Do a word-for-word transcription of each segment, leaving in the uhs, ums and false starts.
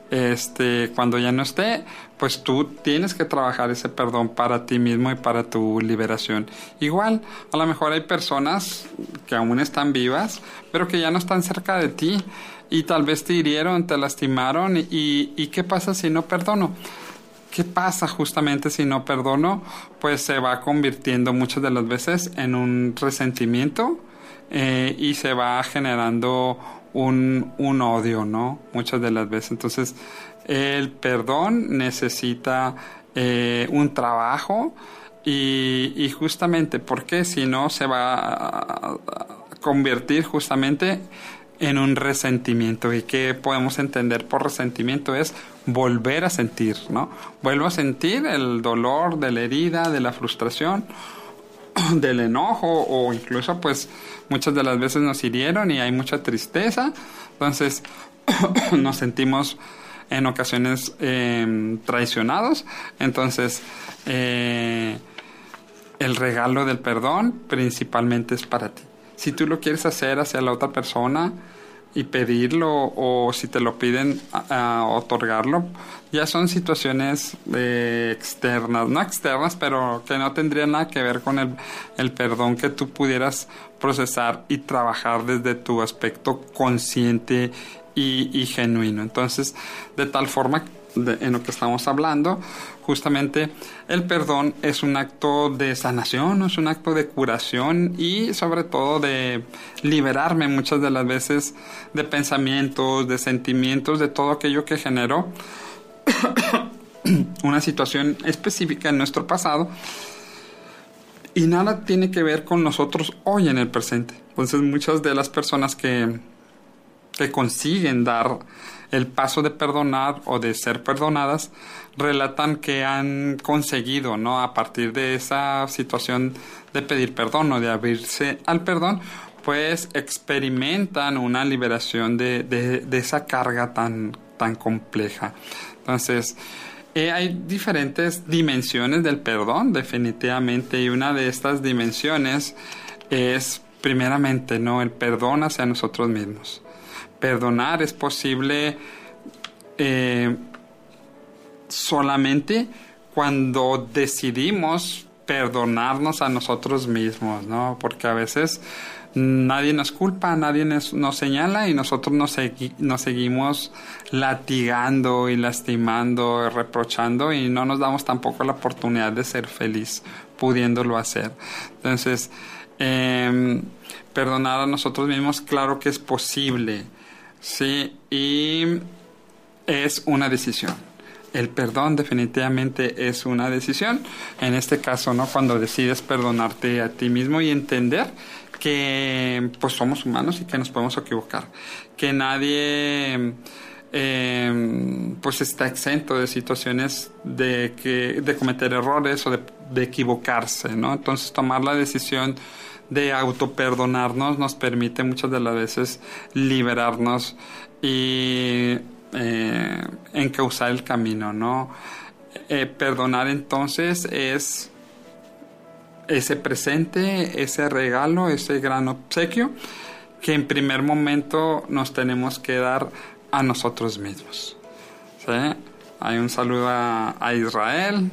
este, cuando ya no esté, pues tú tienes que trabajar ese perdón para ti mismo y para tu liberación. Igual, a lo mejor hay personas que aún están vivas, pero que ya no están cerca de ti y tal vez te hirieron, te lastimaron y, y ¿qué pasa si no perdono? ¿Qué pasa justamente si no perdono? Pues se va convirtiendo muchas de las veces en un resentimiento eh, y se va generando un, un odio, ¿no? Muchas de las veces. Entonces, el perdón necesita eh, un trabajo y, y justamente porque si no se va a convertir justamente en un resentimiento. ¿Y qué podemos entender por resentimiento? Es volver a sentir, ¿no? Vuelvo a sentir el dolor de la herida, de la frustración, del enojo, o incluso pues muchas de las veces nos hirieron y hay mucha tristeza. Entonces nos sentimos en ocasiones eh, traicionados. Entonces eh, el regalo del perdón principalmente es para ti. Si tú lo quieres hacer hacia la otra persona y pedirlo, o si te lo piden a, a otorgarlo, ya son situaciones eh, externas, no externas, pero que no tendrían nada que ver con el, el perdón que tú pudieras procesar y trabajar desde tu aspecto consciente y, y genuino. Entonces, de tal forma, de, en lo que estamos hablando, justamente el perdón es un acto de sanación, es un acto de curación y sobre todo de liberarme muchas de las veces de pensamientos, de sentimientos, de todo aquello que generó una situación específica en nuestro pasado y nada tiene que ver con nosotros hoy en el presente. Entonces muchas de las personas que, que consiguen dar el paso de perdonar o de ser perdonadas relatan que han conseguido, ¿no? A partir de esa situación de pedir perdón o de abrirse al perdón, pues experimentan una liberación de, de, de esa carga tan, tan compleja. Entonces, eh, hay diferentes dimensiones del perdón, definitivamente, y una de estas dimensiones es, primeramente, ¿no? El perdón hacia nosotros mismos. Perdonar es posible eh, solamente cuando decidimos perdonarnos a nosotros mismos, ¿no? Porque a veces nadie nos culpa, nadie nos, nos señala y nosotros nos, segui- nos seguimos latigando y lastimando, reprochando y no nos damos tampoco la oportunidad de ser feliz pudiéndolo hacer. Entonces, eh, perdonar a nosotros mismos, claro que es posible. Sí, y es una decisión. El perdón definitivamente es una decisión. En este caso, ¿no? Cuando decides perdonarte a ti mismo y entender que pues somos humanos y que nos podemos equivocar. Que nadie eh, pues está exento de situaciones de que de cometer errores o de, de equivocarse, ¿no? Entonces tomar la decisión de autoperdonarnos nos permite muchas de las veces liberarnos y eh, encauzar el camino, ¿no? Eh, perdonar entonces es ese presente, ese regalo, ese gran obsequio que en primer momento nos tenemos que dar a nosotros mismos. ¿Sí? Hay un saludo a, a Israel,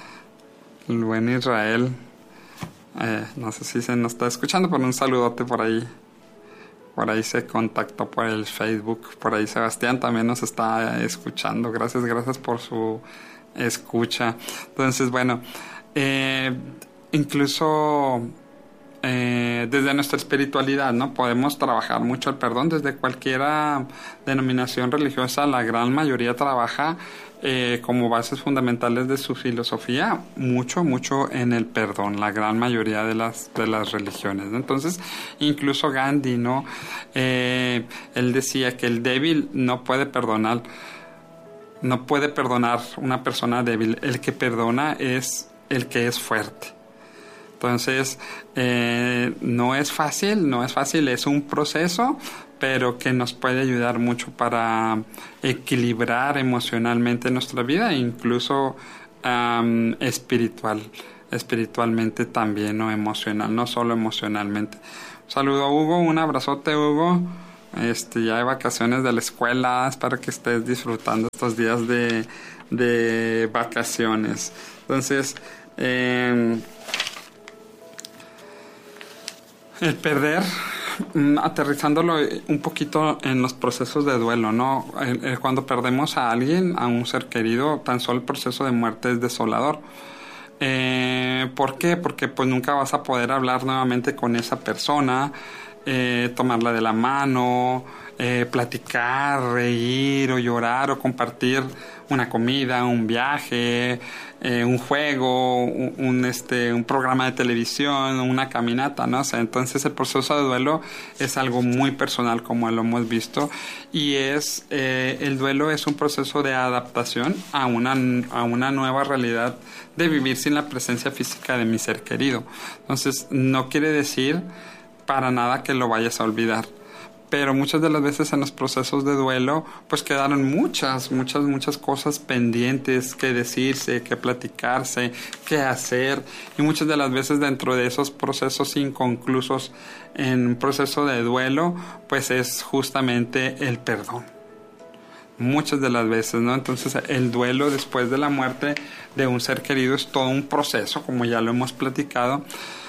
el buen Israel. Eh, no sé si se nos está escuchando, pero un saludote por ahí. Por ahí se contactó por el Facebook. Por ahí Sebastián también nos está escuchando. Gracias, gracias por su escucha. Entonces, bueno, eh, incluso eh, desde nuestra espiritualidad, ¿no? Podemos trabajar mucho el perdón. Desde cualquiera denominación religiosa, la gran mayoría trabaja Eh, como bases fundamentales de su filosofía mucho, mucho en el perdón, la gran mayoría de las, de las religiones, ¿no? Entonces, incluso Gandhi, ¿no? Eh, él decía que el débil no puede perdonar, no puede perdonar una persona débil, el que perdona es el que es fuerte. Entonces, eh, no es fácil, no es fácil, es un proceso, pero que nos puede ayudar mucho para equilibrar emocionalmente nuestra vida e incluso um, espiritual, espiritualmente también, no emocional, no solo emocionalmente. Un saludo a Hugo, un abrazote, Hugo. Este, ya hay vacaciones de la escuela. Espero que estés disfrutando estos días de, de vacaciones. Entonces, eh, el perder, aterrizándolo un poquito en los procesos de duelo, ¿no? El, el, cuando perdemos a alguien, a un ser querido, tan solo el proceso de muerte es desolador. Eh, ¿Por qué? Porque pues nunca vas a poder hablar nuevamente con esa persona, eh, tomarla de la mano, eh, platicar, reír o llorar o compartir una comida, un viaje, eh, un juego, un, un, este, un programa de televisión, una caminata, ¿no? O sea, entonces el proceso de duelo es algo muy personal, como lo hemos visto, y es eh, el duelo es un proceso de adaptación a una, a una nueva realidad de vivir sin la presencia física de mi ser querido. Entonces, no quiere decir para nada que lo vayas a olvidar. Pero muchas de las veces en los procesos de duelo pues quedaron muchas, muchas, muchas cosas pendientes que decirse, que platicarse, que hacer, y muchas de las veces dentro de esos procesos inconclusos en un proceso de duelo pues es justamente el perdón. Muchas de las veces, ¿no? Entonces el duelo después de la muerte de un ser querido es todo un proceso, como ya lo hemos platicado,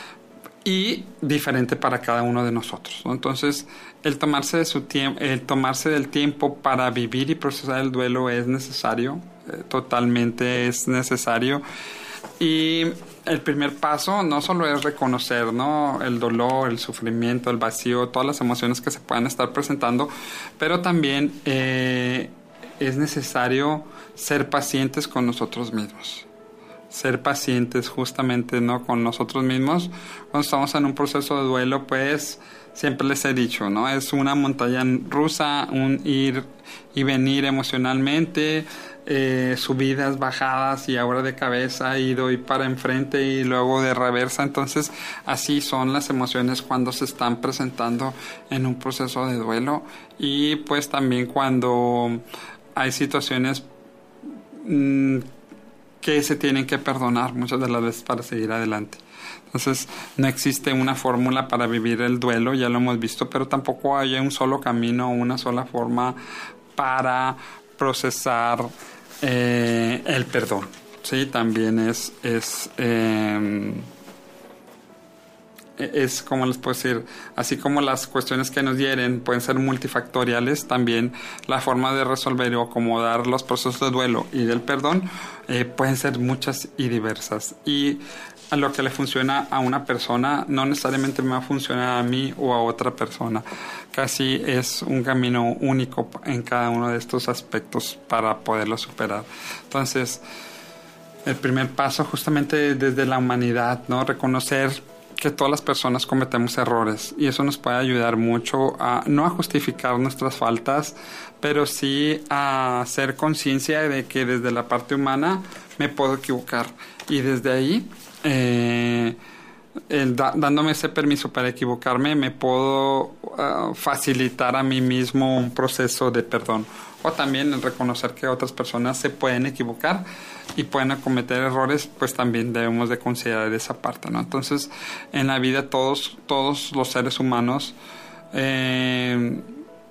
y diferente para cada uno de nosotros, ¿no? Entonces el tomarse de su tiempo, el tomarse del tiempo para vivir y procesar el duelo es necesario, eh, totalmente es necesario. Y el primer paso no solo es reconocer, ¿no?, el dolor, el sufrimiento, el vacío, todas las emociones que se puedan estar presentando, pero también eh, es necesario ser pacientes con nosotros mismos. Ser pacientes justamente, ¿no?, con nosotros mismos. Cuando estamos en un proceso de duelo, pues siempre les he dicho, ¿no?, es una montaña rusa, un ir y venir emocionalmente, eh, subidas, bajadas, y ahora de cabeza, y doy para enfrente y luego de reversa. Entonces así son las emociones cuando se están presentando en un proceso de duelo, y pues también cuando hay situaciones mmm, que se tienen que perdonar muchas de las veces para seguir adelante. Entonces no existe una fórmula para vivir el duelo, ya lo hemos visto, pero tampoco hay un solo camino o una sola forma para procesar eh, el perdón. Sí, también es es eh, es como les puedo decir, así como las cuestiones que nos hieren pueden ser multifactoriales, también la forma de resolver o acomodar los procesos de duelo y del perdón eh, pueden ser muchas y diversas, y a lo que le funciona a una persona no necesariamente me va a funcionar a mí o a otra persona. Casi es un camino único en cada uno de estos aspectos para poderlo superar. Entonces el primer paso justamente desde la humanidad, ¿no?, reconocer que todas las personas cometemos errores, y eso nos puede ayudar mucho a no a justificar nuestras faltas, pero sí a hacer conciencia de que desde la parte humana me puedo equivocar, y desde ahí eh, el da, dándome ese permiso para equivocarme me puedo uh, facilitar a mí mismo un proceso de perdón, o también el reconocer que otras personas se pueden equivocar y pueden cometer errores, pues también debemos de considerar esa parte, ¿no? Entonces en la vida todos todos los seres humanos eh,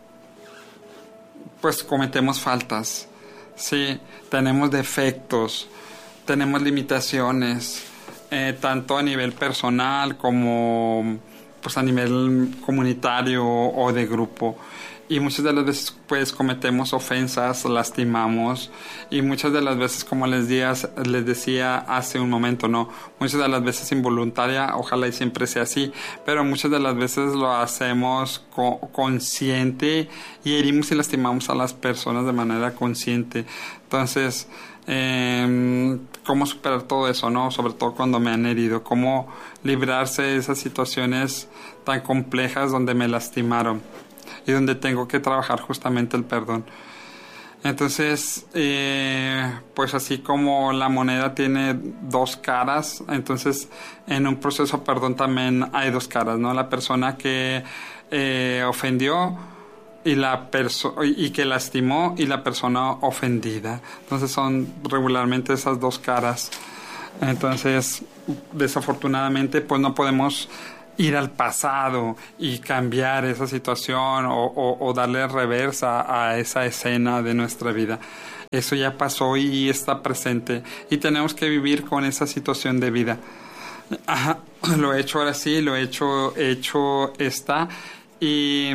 pues cometemos faltas, sí, tenemos defectos, tenemos limitaciones, eh, tanto a nivel personal como pues a nivel comunitario o de grupo. Y muchas de las veces pues cometemos ofensas, lastimamos, y muchas de las veces, como les, días, les decía hace un momento, no, muchas de las veces involuntaria, ojalá y siempre sea así, pero muchas de las veces lo hacemos co- consciente y herimos y lastimamos a las personas de manera consciente. Entonces eh, cómo superar todo eso, ¿no? Sobre todo cuando me han herido, cómo librarse de esas situaciones tan complejas donde me lastimaron y donde tengo que trabajar justamente el perdón. Entonces, eh, pues así como la moneda tiene dos caras, entonces en un proceso de perdón también hay dos caras, ¿no? La persona que eh, ofendió y la perso- y que lastimó, y la persona ofendida. Entonces son regularmente esas dos caras. Entonces, desafortunadamente, pues no podemos ir al pasado y cambiar esa situación o, o, o darle reversa a esa escena de nuestra vida. Eso ya pasó y está presente y tenemos que vivir con esa situación de vida. Ajá, lo he hecho ahora sí, lo he hecho, hecho está y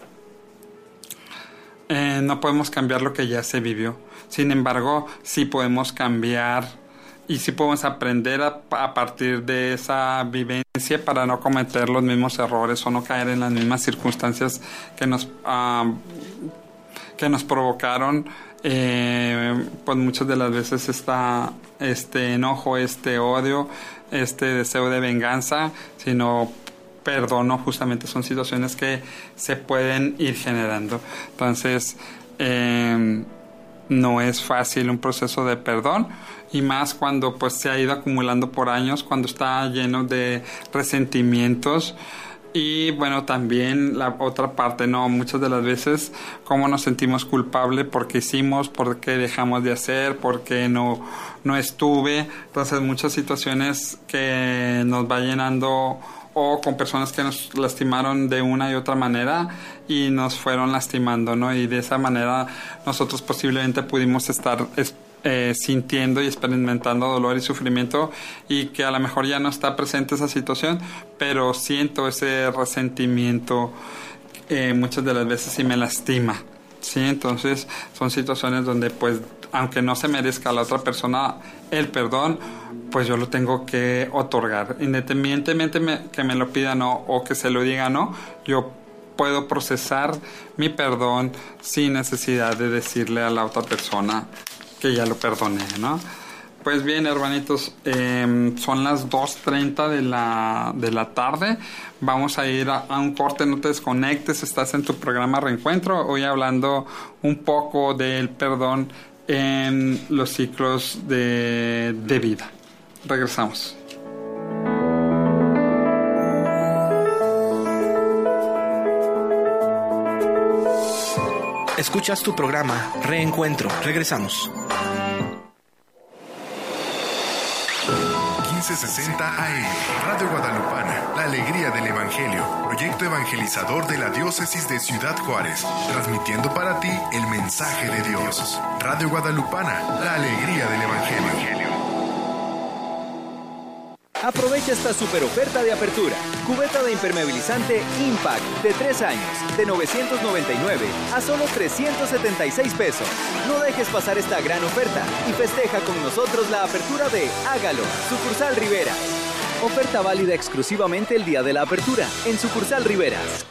eh, no podemos cambiar lo que ya se vivió. Sin embargo, sí podemos cambiar y sí podemos aprender a, a partir de esa vivencia para no cometer los mismos errores o no caer en las mismas circunstancias que nos, uh, que nos provocaron eh, pues muchas de las veces está este enojo, este odio, este deseo de venganza, sino perdono. Justamente son situaciones que se pueden ir generando. Entonces eh, no es fácil un proceso de perdón, y más cuando pues se ha ido acumulando por años, cuando está lleno de resentimientos. Y bueno, también la otra parte, no, muchas de las veces cómo nos sentimos culpables porque hicimos, porque dejamos de hacer, porque no, no estuve. Entonces muchas situaciones que nos va llenando, o con personas que nos lastimaron de una y otra manera y nos fueron lastimando, ¿no? Y de esa manera nosotros posiblemente pudimos estar Eh, sintiendo y experimentando dolor y sufrimiento, y que a lo mejor ya no está presente esa situación, pero siento ese resentimiento eh, muchas de las veces y me lastima, ¿sí? Entonces son situaciones donde pues aunque no se merezca a la otra persona el perdón, pues yo lo tengo que otorgar, independientemente me, que me lo pida no, o que se lo diga no, yo puedo procesar mi perdón sin necesidad de decirle a la otra persona que ya lo perdoné, ¿no? Pues bien, hermanitos, eh, son las dos treinta de la, de la tarde. Vamos a ir a, a un corte, no te desconectes, estás en tu programa Reencuentro, hoy hablando un poco del perdón en los ciclos de, de vida. Regresamos. Escuchas tu programa Reencuentro. Regresamos. quince sesenta A M, Radio Guadalupana, la alegría del Evangelio, proyecto evangelizador de la diócesis de Ciudad Juárez, transmitiendo para ti el mensaje de Dios. Radio Guadalupana, la alegría del Evangelio. Aprovecha esta super oferta de apertura. Cubeta de impermeabilizante Impact de tres años, de novecientos noventa y nueve a solo trescientos setenta y seis pesos. No dejes pasar esta gran oferta y festeja con nosotros la apertura de Hágalo, Sucursal Rivera. Oferta válida exclusivamente el día de la apertura en Sucursal Riveras.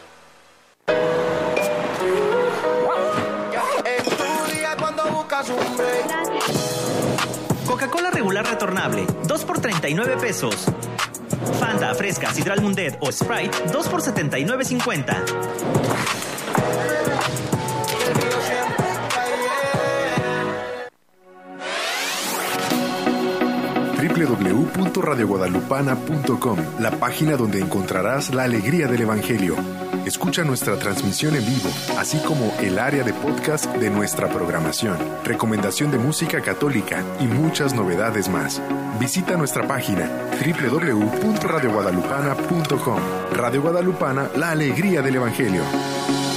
Coca-Cola regular retornable, dos por treinta y nueve pesos. Fanta, Fresca, Sidral Mundet o Sprite, dos por setenta y nueve cincuenta. doble u doble u doble u punto radio guadalupana punto com, la página donde encontrarás la alegría del Evangelio. Escucha nuestra transmisión en vivo, así como el área de podcast de nuestra programación, recomendación de música católica y muchas novedades más. Visita nuestra página doble u doble u doble u punto radio guadalupana punto com. Radio Guadalupana, la alegría del Evangelio.